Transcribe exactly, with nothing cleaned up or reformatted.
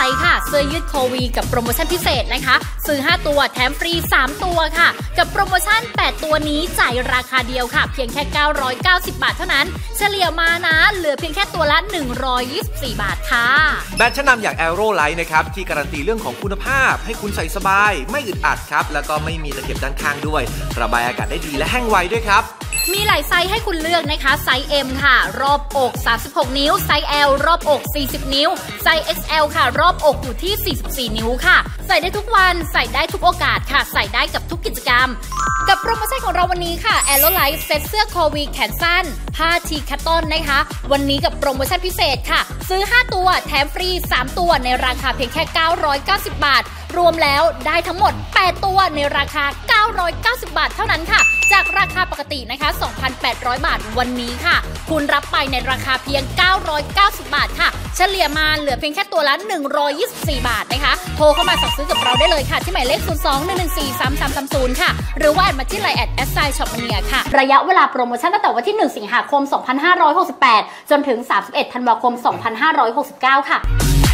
ค่ะเสื้อยืดโควีกับโปรโมชั่นพิเศษนะคะซื้อห้าตัวแถมฟรีสามตัวค่ะกับโปรโมชั่นแปดตัวนี้จ่ายราคาเดียวค่ะเพียงแค่เก้าร้อยเก้าสิบบาทเท่านั้นเฉลี่ยมานะเหลือเพียงแค่ตัวละหนึ่งร้อยยี่สิบสี่บาทค่ะแบรนด์ชั้นนำอย่าง Aero Light นะครับที่การันตีเรื่องของคุณภาพให้คุณใส่สบายไม่อึดอัดครับแล้วก็ไม่มีตะเข็บด้านข้างด้วยระบายอากาศได้ดีและแห้งไวด้วยครับมีหลายไซส์ให้คุณเลือกนะคะไซส์ M ค่ะรอบอกสามสิบหกนิ้วไซส์ L รอบอกสี่สิบนิ้วไซส์ เอ็กซ์ แอล ค่ะรอบอกอยู่ที่สี่สิบสี่นิ้วค่ะใส่ได้ทุกวันใส่ได้ทุกโอกาสค่ะใส่ได้กับทุกกิจกรรมกับโปรโมชั่นของเราวันนี้ค่ะ Aero Light เซ็ตเสื้อโควีแขนสั้นผ้าทีคัตตอนนะคะวันนี้กับโปรโมชั่นพิเศษค่ะซื้อห้าตัวแถมฟรีสามตัวในราคาเพียงแค่เก้าร้อยเก้าสิบบาทรวมแล้วได้ทั้งหมดแปดตัวในราคาเก้าร้อยเก้าสิบบาทเท่านั้นค่ะจากราคาปกตินะคะ สองพันแปดร้อยบาทวันนี้ค่ะคุณรับไปในราคาเพียงเก้าร้อยเก้าสิบบาทค่ะเฉลี่ยมาเหลือเพียงแค่ตัวละหนึ่งร้อยยี่สิบสี่บาทนะคะโทรเข้ามาสั่งซื้อกับเราได้เลยค่ะที่หมายเลขศูนย์ สอง หนึ่ง หนึ่ง สี่ สาม สาม สาม ศูนย์ค่ะหรือว่าแอดมาที่ไลน์แอดแอสไซช็อปมาเนียค่ะระยะเวลาโปรโมชั่นตั้งแต่วันที่หนึ่งสิงหาคมสองพันห้าร้อยหกสิบแปดจนถึงสามสิบเอ็ดธันวาคมสองพันห้าร้อยหกสิบเก้าค่ะ